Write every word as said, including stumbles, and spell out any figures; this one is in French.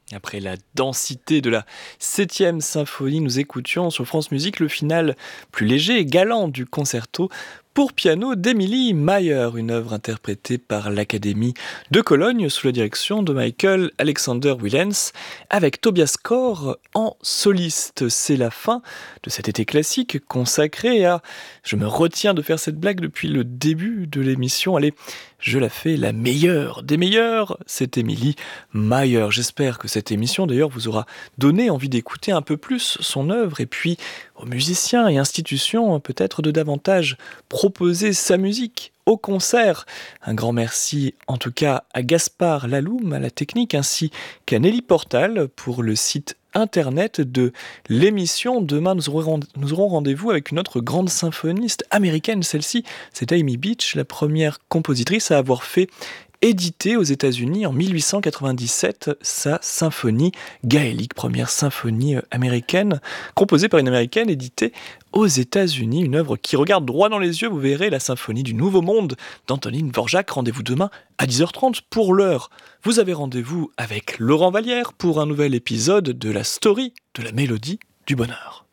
Après la densité de la septième symphonie, nous écoutions sur France Musique le final plus léger et galant du concerto pour piano d'Emily Mayer, une œuvre interprétée par l'Académie de Cologne sous la direction de Michael Alexander Willens, avec Tobias Korr en soliste. C'est la fin de cet été classique consacré à... Je me retiens de faire cette blague depuis le début de l'émission. Allez, je la fais, la meilleure des meilleures, c'est Emily Mayer. J'espère que cette émission d'ailleurs vous aura donné envie d'écouter un peu plus son œuvre et puis aux musiciens et institutions peut-être de davantage proposer sa musique au concert. Un grand merci en tout cas à Gaspard Laloum à la technique ainsi qu'à Nelly Portal pour le site internet de l'émission. Demain nous aurons, nous aurons rendez-vous avec une autre grande symphoniste américaine, celle-ci c'est Amy Beach, la première compositrice à avoir fait édité aux États-Unis en mille huit cent quatre-vingt-dix-sept sa symphonie gaélique, première symphonie américaine, composée par une américaine, éditée aux États-Unis, une œuvre qui regarde droit dans les yeux, vous verrez, la symphonie du Nouveau Monde d'Antonin Dvorak. Rendez-vous demain à dix heures trente pour l'heure. Vous avez rendez-vous avec Laurent Vallière pour un nouvel épisode de la story de la mélodie du bonheur.